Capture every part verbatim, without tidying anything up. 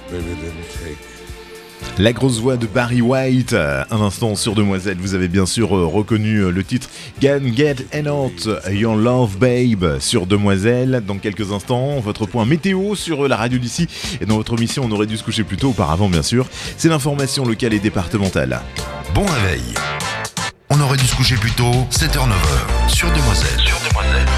La grosse voix de Barry White, un instant sur Demoiselle, vous avez bien sûr reconnu le titre Can't Get Enough Your Love Babe sur Demoiselle. Dans quelques instants, votre point météo sur la radio d'ici. Et dans votre émission, on aurait dû se coucher plus tôt auparavant bien sûr. C'est l'information locale et départementale. Bon réveil. On aurait dû se coucher plus tôt, sept heures neuf heures sur Demoiselle. Sur Demoiselle.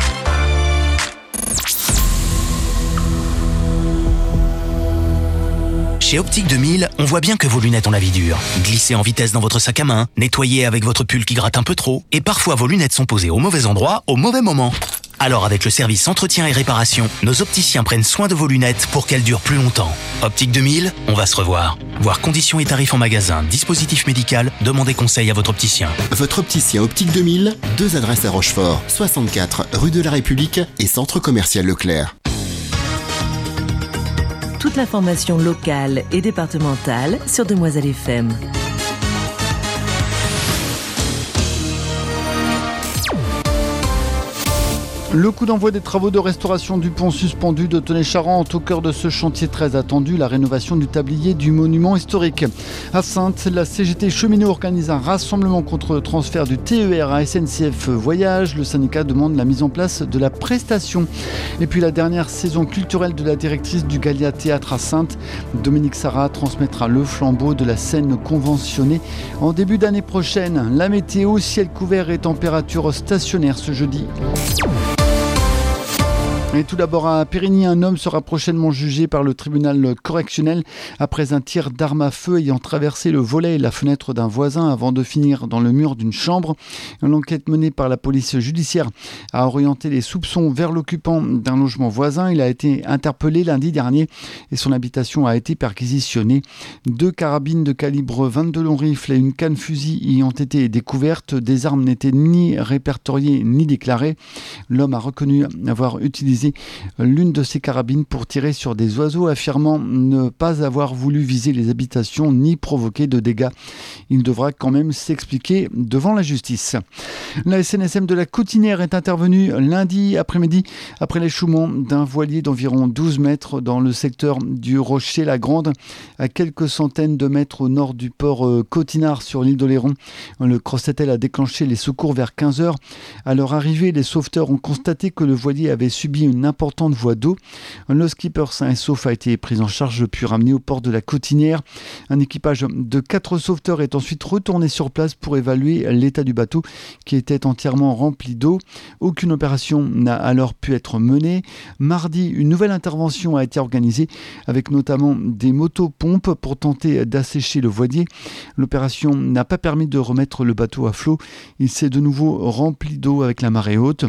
Chez Optique deux mille, on voit bien que vos lunettes ont la vie dure. Glissez en vitesse dans votre sac à main, nettoyez avec votre pull qui gratte un peu trop, et parfois vos lunettes sont posées au mauvais endroit, au mauvais moment. Alors avec le service entretien et réparation, nos opticiens prennent soin de vos lunettes pour qu'elles durent plus longtemps. Optique deux mille, on va se revoir. Voir conditions et tarifs en magasin, dispositif médical, demandez conseil à votre opticien. Votre opticien Optique deux mille, deux adresses à Rochefort, soixante-quatre rue de la République et centre commercial Leclerc. Toute l'information locale et départementale sur Demoiselle F M. Le coup d'envoi des travaux de restauration du pont suspendu de Tenay-Charente au cœur de ce chantier très attendu, la rénovation du tablier du monument historique. À Saintes, la C G T Cheminots organise un rassemblement contre le transfert du T E R à S N C F Voyage. Le syndicat demande la mise en place de la prestation. Et puis la dernière saison culturelle de la directrice du Gallia Théâtre à Saintes, Dominique Sarrat, transmettra le flambeau de la scène conventionnée en début d'année prochaine. La météo, ciel couvert et température stationnaire ce jeudi. Et tout d'abord à Périgny, un homme sera prochainement jugé par le tribunal correctionnel après un tir d'arme à feu ayant traversé le volet et la fenêtre d'un voisin avant de finir dans le mur d'une chambre. L'enquête menée par la police judiciaire a orienté les soupçons vers l'occupant d'un logement voisin. Il a été interpellé lundi dernier et son habitation a été perquisitionnée. Deux carabines de calibre vingt-deux long rifle et une canne fusil y ont été découvertes. Des armes n'étaient ni répertoriées ni déclarées. L'homme a reconnu avoir utilisé l'une de ses carabines pour tirer sur des oiseaux, affirmant ne pas avoir voulu viser les habitations ni provoquer de dégâts. Il devra quand même s'expliquer devant la justice. La S N S M de la Cotinière est intervenue lundi après-midi après l'échouement d'un voilier d'environ douze mètres dans le secteur du Rocher-la-Grande, à quelques centaines de mètres au nord du port Cotinard sur l'île d'Oléron. Le Crossetel a déclenché les secours vers quinze heures. À leur arrivée, les sauveteurs ont constaté que le voilier avait subi une importante voie d'eau. Le skipper sain et sauf a été pris en charge puis ramené au port de la Cotinière. Un équipage de quatre sauveteurs est ensuite retourné sur place pour évaluer l'état du bateau qui était entièrement rempli d'eau. Aucune opération n'a alors pu être menée. Mardi, une nouvelle intervention a été organisée avec notamment des motopompes pour tenter d'assécher le voilier. L'opération n'a pas permis de remettre le bateau à flot. Il s'est de nouveau rempli d'eau avec la marée haute.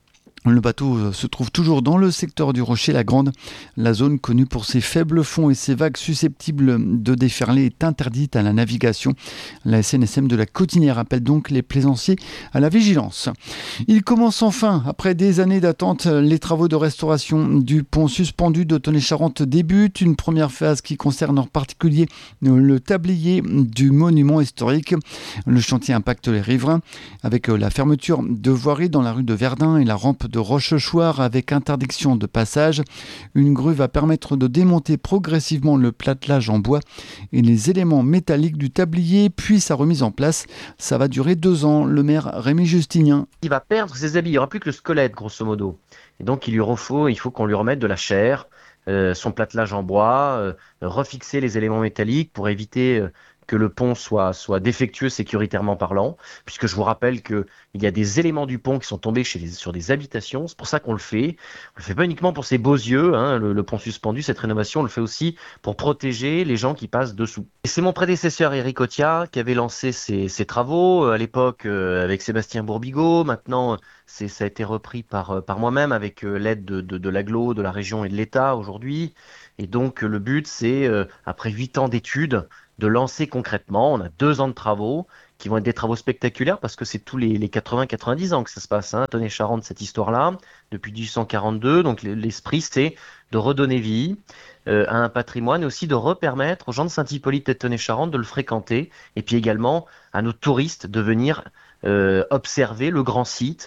Le bateau se trouve toujours dans le secteur du Rocher-la-Grande. La zone connue pour ses faibles fonds et ses vagues susceptibles de déferler est interdite à la navigation. La S N S M de la Cotinière appelle donc les plaisanciers à la vigilance. Il commence enfin, après des années d'attente, les travaux de restauration du pont suspendu de Tenay-Charente débutent. Une première phase qui concerne en particulier le tablier du monument historique. Le chantier impacte les riverains avec la fermeture de voiries dans la rue de Verdun et la rampe de Rochechouart avec interdiction de passage. Une grue va permettre de démonter progressivement le platelage en bois et les éléments métalliques du tablier, puis sa remise en place. Ça va durer deux ans. Le maire Rémi Justinien. Il va perdre ses habits, il n'y aura plus que le squelette grosso modo. Et donc il lui faut, il faut qu'on lui remette de la chair, euh, son platelage en bois, euh, refixer les éléments métalliques pour éviter euh, que le pont soit, soit défectueux sécuritairement parlant, puisque je vous rappelle qu'il y a des éléments du pont qui sont tombés chez les, sur des habitations, c'est pour ça qu'on le fait. On le fait pas uniquement pour ses beaux yeux, hein, le, le pont suspendu, cette rénovation, on le fait aussi pour protéger les gens qui passent dessous. Et c'est mon prédécesseur Éric Otia qui avait lancé ces, ces travaux, à l'époque euh, avec Sébastien Bourbigo, maintenant c'est, ça a été repris par, par moi-même avec euh, l'aide de, de, de l'agglo, de la région et de l'État aujourd'hui. Et donc le but c'est, euh, après huit ans d'études, de lancer concrètement. On a deux ans de travaux qui vont être des travaux spectaculaires parce que c'est tous les, les quatre-vingts quatre-vingt-dix ans que ça se passe, hein, Tenay-Charente, cette histoire-là, depuis dix-huit cent quarante-deux. Donc l'esprit, c'est de redonner vie euh, à un patrimoine et aussi de repermettre aux gens de Saint-Hippolyte et de Tenay-Charente de le fréquenter et puis également à nos touristes de venir euh, observer le grand site,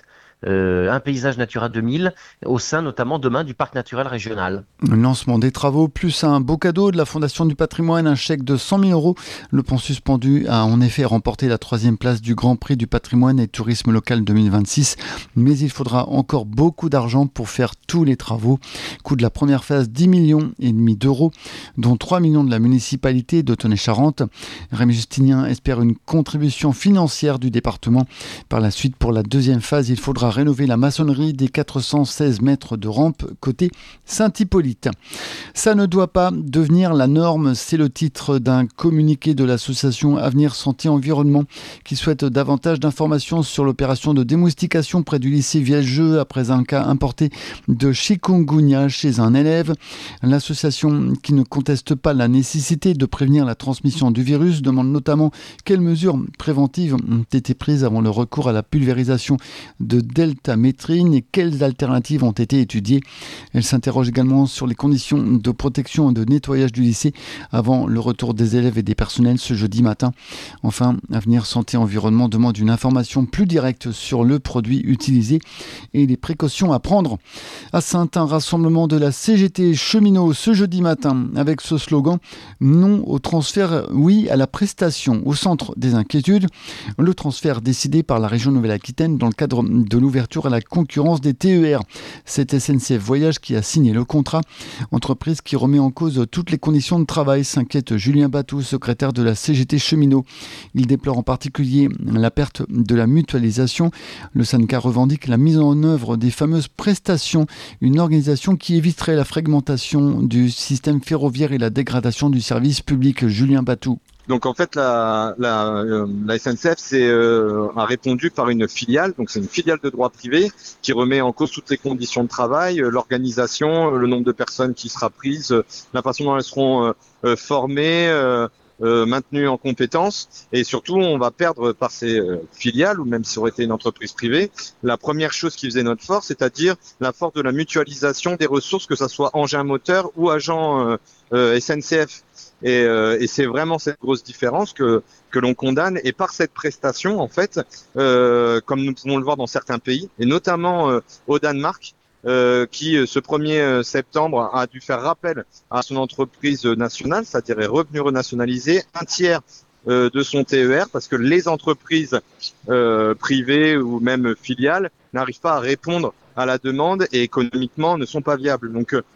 euh, un paysage Natura deux mille au sein notamment demain du parc naturel régional. Le lancement des travaux plus un beau cadeau de la Fondation du patrimoine, un chèque de cent mille euros. Le pont suspendu a en effet remporté la troisième place du Grand Prix du patrimoine et tourisme local deux mille vingt-six, mais il faudra encore beaucoup d'argent pour faire tous les travaux. Coût de la première phase dix millions et demi d'euros, dont trois millions de la municipalité de Tonnet-Charente. Rémi Justinien espère une contribution financière du département. Par la suite, pour la deuxième phase, il faudra rénover la maçonnerie des quatre cent seize mètres de rampe côté Saint-Hippolyte. Ça ne doit pas devenir la norme, c'est le titre d'un communiqué de l'association Avenir Santé Environnement qui souhaite davantage d'informations sur l'opération de démoustication près du lycée Vielle-Jeu après un cas importé de chikungunya chez un élève. L'association, qui ne conteste pas la nécessité de prévenir la transmission du virus, demande notamment quelles mesures préventives ont été prises avant le recours à la pulvérisation de deltamétrine et quelles alternatives ont été étudiées. Elle s'interroge également sur les conditions de protection et de nettoyage du lycée avant le retour des élèves et des personnels ce jeudi matin. Enfin, Avenir Santé Environnement demande une information plus directe sur le produit utilisé et les précautions à prendre. À Saintes, un rassemblement de la C G T cheminot ce jeudi matin avec ce slogan « Non au transfert, oui à la prestation » au centre des inquiétudes. Le transfert décidé par la région Nouvelle-Aquitaine dans le cadre de l'ouverture à la concurrence des T E R. C'est S N C F Voyage qui a signé le contrat. Entreprise qui remet en cause toutes les conditions de travail, s'inquiète Julien Batou, secrétaire de la C G T cheminot. Il déplore en particulier la perte de la mutualisation. Le syndicat revendique la mise en œuvre des fameuses prestations, une organisation qui éviterait la fragmentation du système ferroviaire et la dégradation du service public. Julien Batou. Donc en fait la, la, euh, la S N C F c'est, euh, a répondu par une filiale, donc c'est une filiale de droit privé qui remet en cause toutes les conditions de travail, euh, l'organisation, euh, le nombre de personnes qui sera prise, euh, la façon dont elles seront euh, euh, formées, euh, euh, maintenues en compétences, et surtout on va perdre par ces euh, filiales, ou même si ça aurait été une entreprise privée, la première chose qui faisait notre force, c'est-à-dire la force de la mutualisation des ressources, que ça soit engin moteur ou agent euh, euh, S N C F. Et, euh, et c'est vraiment cette grosse différence que que l'on condamne. Et par cette prestation, en fait, euh, comme nous pouvons le voir dans certains pays, et notamment euh, au Danemark, euh, qui ce premier septembre a dû faire rappel à son entreprise nationale, c'est-à-dire est revenu renationaliser un tiers euh, de son T E R, parce que les entreprises euh, privées ou même filiales n'arrivent pas à répondre à la demande et économiquement ne sont pas viables. Donc euh,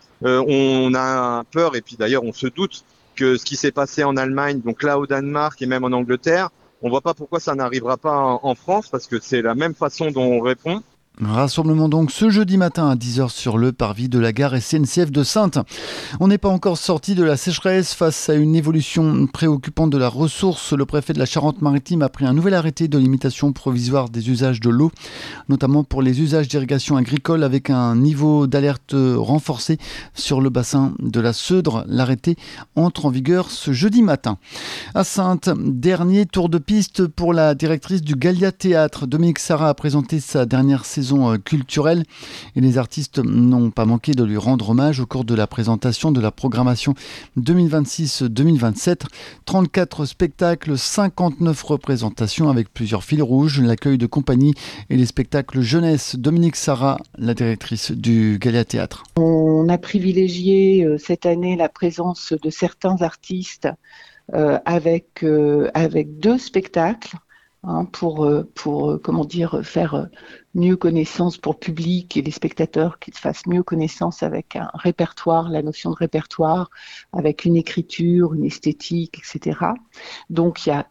on a peur, et puis d'ailleurs on se doute que ce qui s'est passé en Allemagne, donc là au Danemark et même en Angleterre, on voit pas pourquoi ça n'arrivera pas en, en France, parce que c'est la même façon dont on répond. Rassemblement donc ce jeudi matin à dix heures sur le parvis de la gare S N C F de Saintes. On n'est pas encore sorti de la sécheresse face à une évolution préoccupante de la ressource. Le préfet de la Charente-Maritime a pris un nouvel arrêté de limitation provisoire des usages de l'eau, notamment pour les usages d'irrigation agricole, avec un niveau d'alerte renforcé sur le bassin de la Seudre. L'arrêté entre en vigueur ce jeudi matin. À Saintes, dernier tour de piste pour la directrice du Gallia Théâtre. Dominique Sarra a présenté sa dernière saison culturelle et les artistes n'ont pas manqué de lui rendre hommage au cours de la présentation de la programmation deux mille vingt-six deux mille vingt-sept. trente-quatre spectacles, cinquante-neuf représentations avec plusieurs fils rouges, l'accueil de compagnie et les spectacles jeunesse. Dominique Sarra, la directrice du Gallia Théâtre. On a privilégié euh, cette année la présence de certains artistes euh, avec, euh, avec deux spectacles. Hein, pour, pour comment dire, faire mieux connaissance pour le public et les spectateurs, qu'ils fassent mieux connaissance avec un répertoire, la notion de répertoire, avec une écriture, une esthétique, et cetera. Donc il y a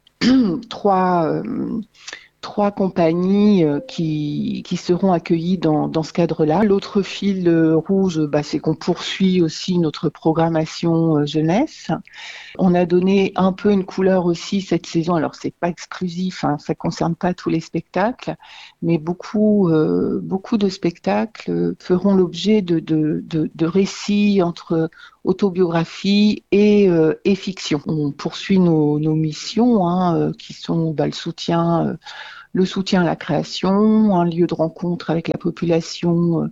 trois, euh, trois compagnies euh, qui, qui seront accueillies dans, dans ce cadre-là. L'autre fil euh, rouge, bah, c'est qu'on poursuit aussi notre programmation euh, jeunesse. On a donné un peu une couleur aussi cette saison. Alors c'est pas exclusif, hein, ça concerne pas tous les spectacles, mais beaucoup, euh, beaucoup de spectacles feront l'objet de, de, de, de récits entre autobiographie et, euh, et fiction. On poursuit nos, nos missions, hein, euh, qui sont bah, le soutien. Euh, le soutien à la création, un lieu de rencontre avec la population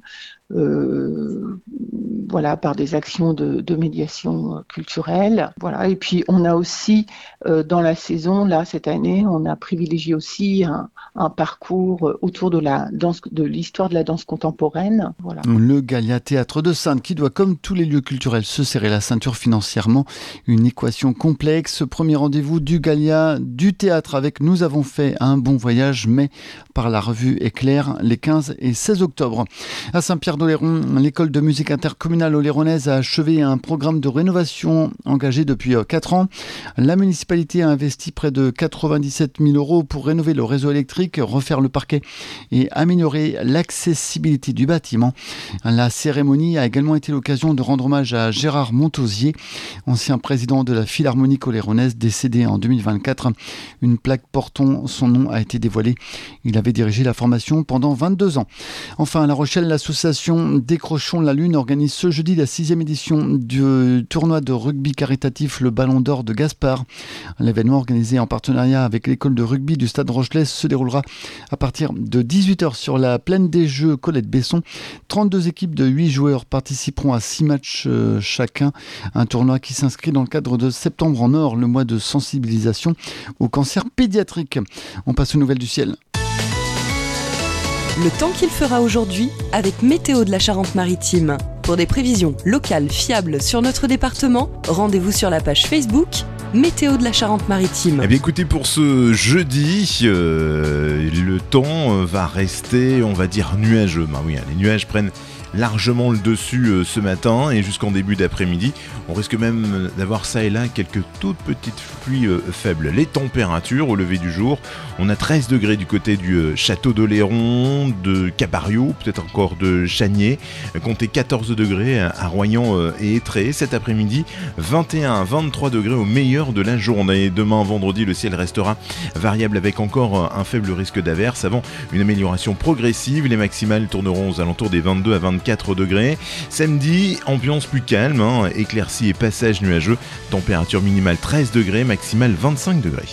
euh, voilà, par des actions de, de médiation culturelle. Voilà. Et puis on a aussi euh, dans la saison, là cette année, on a privilégié aussi un, un parcours autour de la danse, de l'histoire de la danse contemporaine. Voilà. Le Gallia Théâtre de Saintes qui doit, comme tous les lieux culturels, se serrer la ceinture financièrement. Une équation complexe. Premier rendez-vous du Gallia, du théâtre avec Nous avons fait un bon voyage, mais par la revue Éclair, les quinze et seize octobre. À Saint-Pierre-d'Oléron, l'école de musique intercommunale oléronaise a achevé un programme de rénovation engagé depuis quatre ans. La municipalité a investi près de quatre-vingt-dix-sept mille euros pour rénover le réseau électrique, refaire le parquet et améliorer l'accessibilité du bâtiment. La cérémonie a également été l'occasion de rendre hommage à Gérard Montausier, ancien président de la Philharmonique oléronaise, décédé en deux mille vingt-quatre. Une plaque portant son nom a été dévoilée. Il avait dirigé la formation pendant vingt-deux ans. Enfin, à La Rochelle, l'association Décrochons la Lune organise ce jeudi la sixième édition du tournoi de rugby caritatif Le Ballon d'Or de Gaspard. L'événement organisé en partenariat avec l'école de rugby du Stade Rochelais se déroulera à partir de dix-huit heures sur la plaine des Jeux Colette-Besson. trente-deux équipes de huit joueurs participeront à six matchs euh, chacun. Un tournoi qui s'inscrit dans le cadre de Septembre en Or, le mois de sensibilisation au cancer pédiatrique. On passe aux nouvelles du ciel. Le temps qu'il fera aujourd'hui avec Météo de la Charente-Maritime. Pour des prévisions locales fiables sur notre département, rendez-vous sur la page Facebook Météo de la Charente-Maritime. Eh bien écoutez, pour ce jeudi, euh, le temps va rester, on va dire, nuageux. Ben oui, hein, les nuages prennent largement le dessus euh, ce matin et jusqu'en début d'après-midi. On risque même d'avoir ça et là quelques toutes petites pluies euh, faibles. Les températures au lever du jour, on a treize degrés du côté du euh, château d'Oléron, de Cabario, peut-être encore de Chanier. Euh, comptez quatorze degrés à Royan euh, et Étré. Cet après-midi, vingt et un à vingt-trois degrés au meilleur de la journée. Demain, vendredi, le ciel restera variable avec encore un faible risque d'averse avant une amélioration progressive. Les maximales tourneront aux alentours des vingt-deux à vingt-quatre degrés. Samedi, ambiance plus calme, hein, éclaircie et passage nuageux. Température minimale treize degrés, maximale vingt-cinq degrés.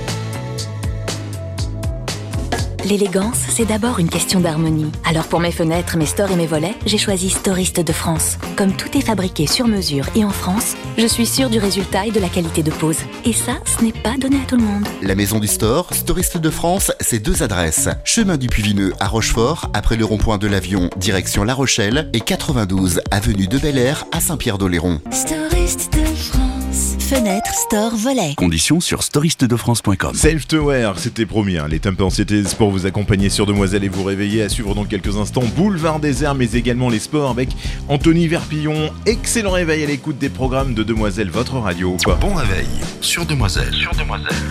L'élégance, c'est d'abord une question d'harmonie. Alors pour mes fenêtres, mes stores et mes volets, j'ai choisi Storiste de France. Comme tout est fabriqué sur mesure et en France, je suis sûre du résultat et de la qualité de pose. Et ça, ce n'est pas donné à tout le monde. La maison du store, Storiste de France, c'est deux adresses. Chemin du Puy-Vineux à Rochefort, après le rond-point de l'Avion, direction La Rochelle, et quatre-vingt-douze avenue de Bel Air à Saint-Pierre-d'Oléron. Storiste de France. Fenêtre, store, volet. Conditions sur storiste de france point com. Self-to-wear, c'était promis, hein. Les Tempéranciers pour vous accompagner sur Demoiselle et vous réveiller. À suivre dans quelques instants Boulevard des Airs, mais également les sports avec Anthony Verpillon. Excellent réveil à l'écoute des programmes de Demoiselle, votre radio. Bon réveil sur Demoiselle. Sur Demoiselle.